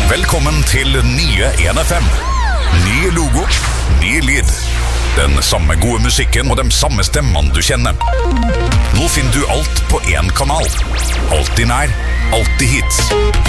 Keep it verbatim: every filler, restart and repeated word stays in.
Velkommen til nye en F M. Nye logo, nye lyd. Den samme gode musikken og de samme stemmene du kjenner. Nå finner du alt på en kanal. Alltid nær, alltid hits.